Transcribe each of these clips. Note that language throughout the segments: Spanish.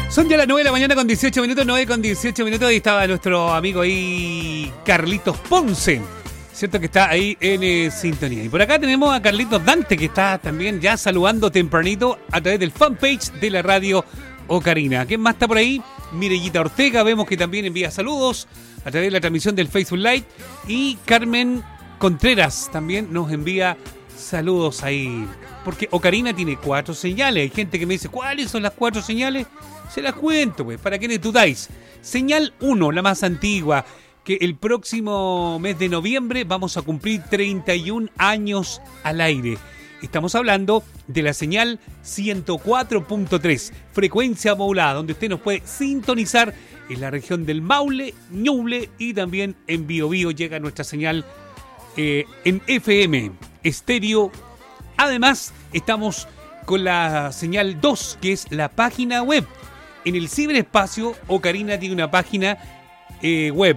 Son ya las 9 de la mañana con 18 minutos, 9 con 18 minutos, y estaba nuestro amigo ahí, Carlitos Ponce, ¿cierto? Que está ahí en sintonía. Y por acá tenemos a Carlitos Dante, que está también ya saludando tempranito a través del fanpage de la radio Ocarina. ¿Quién más está por ahí? Mirellita Ortega, vemos que también envía saludos a través de la transmisión del Facebook Live. Y Carmen Contreras también nos envía saludos ahí. Porque Ocarina tiene 4 señales. Hay gente que me dice, ¿cuáles son las 4 señales? Se las cuento, pues, para que dudáis. Señal 1, la más antigua, que el próximo mes de noviembre vamos a cumplir 31 años al aire. Estamos hablando de la señal 104.3, frecuencia modulada, donde usted nos puede sintonizar en la región del Maule, Ñuble y también en Biobío llega nuestra señal en FM, estéreo. Además, estamos con la señal 2, que es la página web. En el ciberespacio, Ocarina tiene una página web,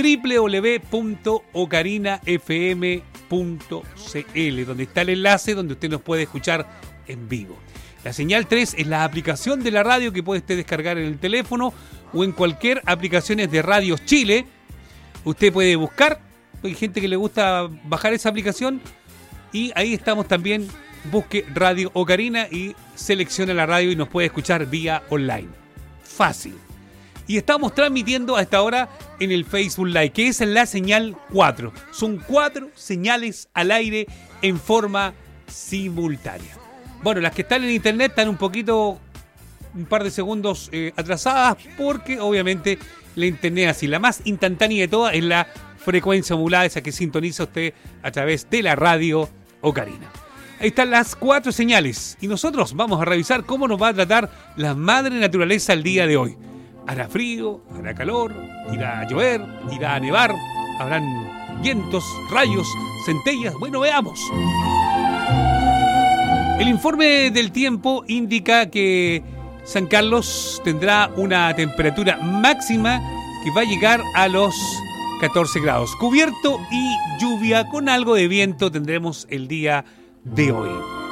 www.ocarinafm.cl, donde está el enlace donde usted nos puede escuchar en vivo. La señal 3 es la aplicación de la radio que puede usted descargar en el teléfono o en cualquier aplicación de Radios Chile. Usted puede buscar, hay gente que le gusta bajar esa aplicación y ahí estamos también. Busque Radio Ocarina y seleccione la radio y nos puede escuchar vía online. Fácil. Y estamos transmitiendo a esta hora en el Facebook Live, que es la señal 4. Son 4 señales al aire en forma simultánea. Bueno, las que están en internet están un par de segundos atrasadas, porque obviamente la internet así, la más instantánea de todas es la frecuencia modulada, esa que sintoniza usted a través de la radio Ocarina. Ahí están las 4 señales y nosotros vamos a revisar cómo nos va a tratar la madre naturaleza el día de hoy. Hará frío, hará calor, irá a llover, irá a nevar, habrán vientos, rayos, centellas. Bueno, veamos. El informe del tiempo indica que San Carlos tendrá una temperatura máxima que va a llegar a los 14 grados. Cubierto y lluvia con algo de viento tendremos el día de hoy.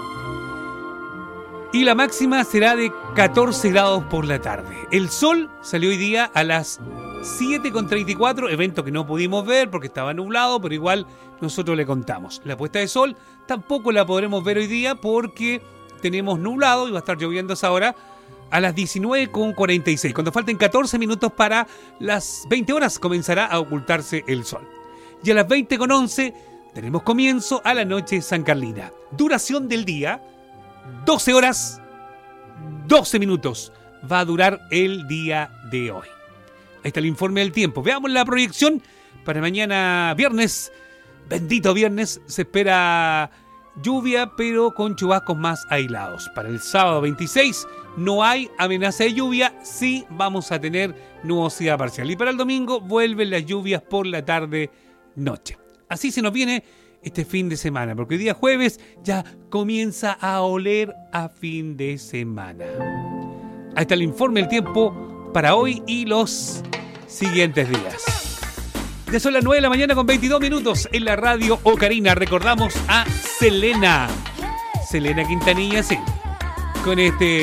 Y la máxima será de 14 grados por la tarde. El sol salió hoy día a las 7:34, evento que no pudimos ver porque estaba nublado, pero igual nosotros le contamos. La puesta de sol tampoco la podremos ver hoy día porque tenemos nublado y va a estar lloviendo a esa hora a las 19:46. Cuando falten 14 minutos para las 20 horas comenzará a ocultarse el sol. Y a las 20:11 tenemos comienzo a la noche sancarlina. Duración del día, 12 horas, 12 minutos. Va a durar el día de hoy. Ahí está el informe del tiempo. Veamos la proyección para mañana viernes. Bendito viernes. Se espera lluvia, pero con chubascos más aislados. Para el sábado 26 no hay amenaza de lluvia. Sí vamos a tener nubosidad parcial. Y para el domingo vuelven las lluvias por la tarde-noche. Así se nos viene este fin de semana, porque el día jueves ya comienza a oler a fin de semana. Ahí está el informe del tiempo para hoy y los siguientes días. Ya son las 9 de la mañana con 22 minutos en la radio Ocarina. Recordamos a Selena Quintanilla, sí, con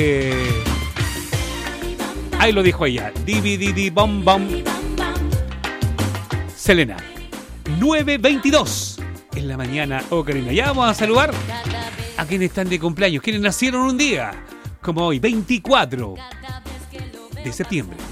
ahí lo dijo ella, DVD bom bom. Selena, 9:22 en la mañana Ocarina. Ya vamos a saludar a quienes están de cumpleaños, quienes nacieron un día como hoy, 24 de septiembre.